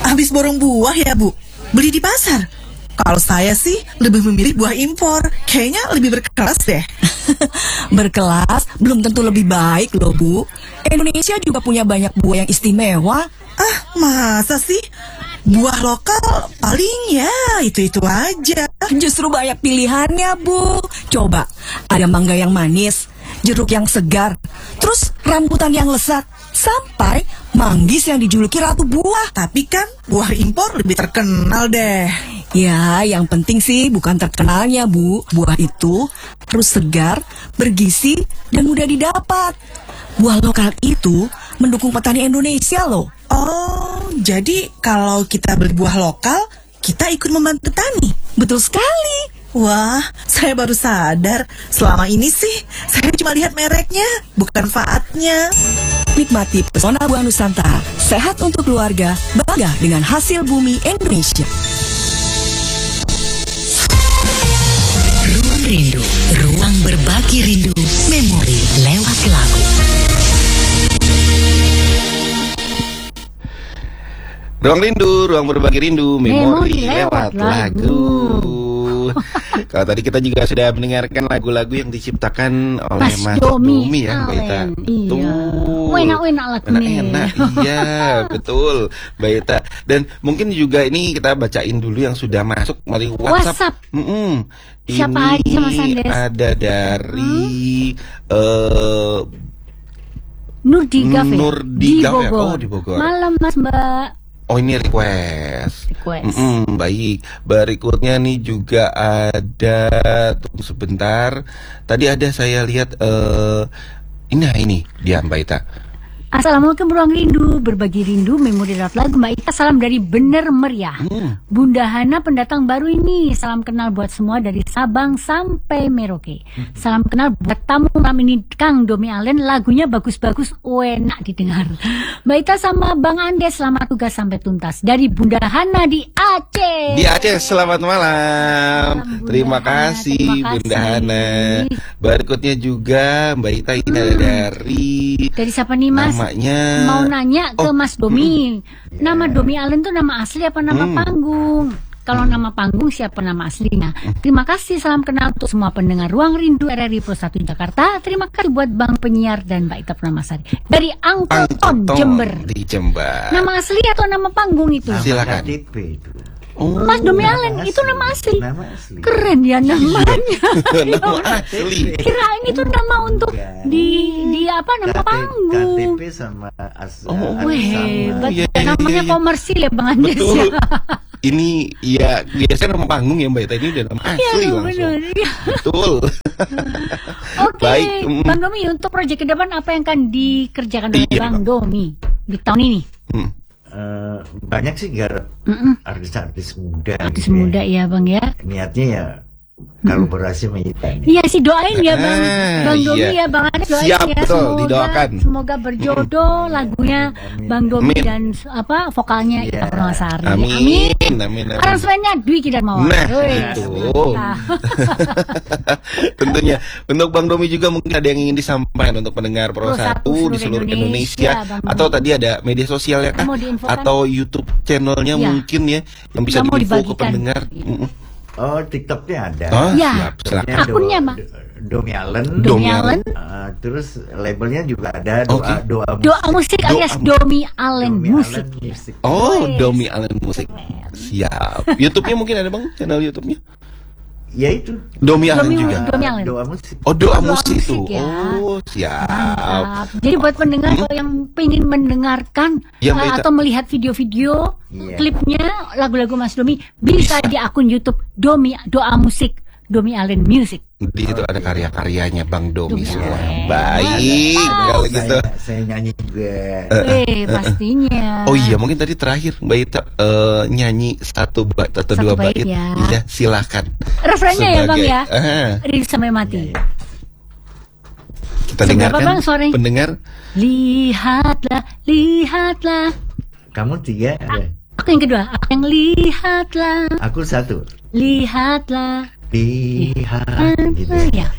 Habis borong buah ya, Bu? Beli di pasar? Kalau saya sih lebih memilih buah impor. Kayaknya lebih berkelas deh. Berkelas belum tentu lebih baik loh, Bu. Indonesia juga punya banyak buah yang istimewa. Ah, masa sih? Buah lokal paling ya itu-itu aja. Justru banyak pilihannya, Bu. Coba, ada mangga yang manis, jeruk yang segar, terus rambutan yang lezat, sampai manggis yang dijuluki ratu buah. Tapi kan buah impor lebih terkenal deh. Ya, yang penting sih bukan terkenalnya, Bu. Buah itu harus segar, bergizi, dan mudah didapat. Buah lokal itu mendukung petani Indonesia loh. Oh, jadi kalau kita beli buah lokal, kita ikut membantu petani. Betul sekali. Wah, saya baru sadar. Selama ini sih, saya cuma lihat mereknya, bukan manfaatnya. Nikmati pesona buah Nusantara. Sehat untuk keluarga, bangga dengan hasil bumi Indonesia. Ruang Rindu, ruang berbagi rindu, memori lewat lagu. Ruang Rindu, ruang berbagi rindu, memori lewat lagu. Kalau tadi kita juga sudah mendengarkan lagu-lagu yang diciptakan oleh Mas Domi ya, Mbak Ita. Iya. Enak-enak lagunya. Enak, iya, betul, Mbak Ita. Dan mungkin juga ini kita bacain dulu yang sudah masuk melalui WhatsApp. Siapa aja Mas Andes? Ada dari Nurdiga di Bogor. Oh, di Bogor. Malam Mas Mbak. Oh, ini request. Baik. Berikutnya nih juga ada, tunggu sebentar. Tadi ada saya lihat ini dia Mbak Ita. Assalamualaikum Ruang Rindu, berbagi rindu, memori lewat lagu. Mbak Ita, salam dari Bener Meriah. Bunda Hana pendatang baru ini. Salam kenal buat semua dari Sabang sampai Merauke. Salam kenal buat tamu malam ini Kang Domi Allen. Lagunya bagus-bagus, enak didengar. Mbak Ita sama Bang Andes, selamat tugas sampai tuntas. Dari Bunda Hana di Aceh. Di Aceh, selamat malam. Terima kasih Bunda Hana. Berikutnya juga Mbak Ita ini ada dari siapa nih Mas? Namanya mau nanya ke Mas Domi. Nama Domi Allen tuh nama asli apa nama panggung? Kalau nama panggung siapa nama aslinya? Terima kasih, salam kenal untuk semua pendengar Ruang Rindu RRI Pro 1 Jakarta. Terima kasih buat Bang Penyiar dan Mbak Ita Purnamasari dari Angkoton Jember. Di Jember. Nama asli atau nama panggung itu? Silakan. Mas Domi Allen itu nama asli. Keren ya namanya. Nama asli. Kirain itu nama untuk di apa nama panggung. KTP sama hebat. Namanya komersil ya Bang Andes ya. Ini ya biasanya nama panggung ya Mbak Ita, ini udah nama asli langsung. Betul. Oke, baik. Bang Domi, untuk proyek ke depan apa yang akan dikerjakan oleh Bang Domi di tahun ini? Banyak sih artis-artis muda. Artis muda ya Bang ya. Niatnya ya kalau berhasil menyanyi. Iya sih, doain ya Bang Domi ya, Bang Ades doain. Siap, ya. Betul, didoakan. Semoga berjodoh lagunya Bang Domi dan vokalnya Ita Purnamasari. Amin. Aransemennya Dwi Kidarmawan. Nah, itu. Tentunya untuk Bang Domi juga mungkin ada yang ingin disampaikan untuk pendengar Pro 1 di seluruh Indonesia atau tadi ada media sosial ya atau YouTube channelnya mungkin ya yang bisa diinfo ke pendengar. Oh, TikToknya ada. Ya, akunnya Bang. Domi Allen. Terus labelnya juga ada doa musik alias Domi Allen Musik. Oh, Domi Allen Musik. Siap. YouTube-nya mungkin ada Bang, channel YouTube-nya? Ya itu. Domi Allen juga. Doa musik. Oh, doa musik itu. Ya. Oh, siap. Mantap. Jadi buat pendengar yang pengen mendengarkan atau melihat video-video klipnya lagu-lagu Mas Domi bisa di akun YouTube Doa Musik Domi Allen Music. Di situ ada karya-karyanya Bang Domi semua. Baik, kalau gitu. Saya nyanyi juga. Pastinya. Oh iya, mungkin tadi terakhir Mbak Ita nyanyi satu bait atau dua bait. Iya, silakan. Refrennya ya Bang ya. Rindu sampai mati. Kita dengarkan pendengar. Lihatlah. Kamu 3 ada. Aku yang kedua. Aku yang lihatlah. Aku 1. Lihatlah. Lihat gitu. Ya.